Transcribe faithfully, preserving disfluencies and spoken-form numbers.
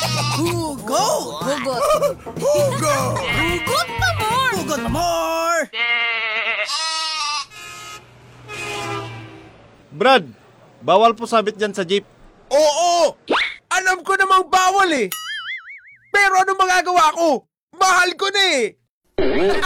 Hugot! Hugot. Hugot! Hugot pa more! Hugot na more! Brad, bawal po sabit dyan sa jeep. Oo! Alam ko namang bawal eh! Pero ano magagawa ko? Mahal ko na eh!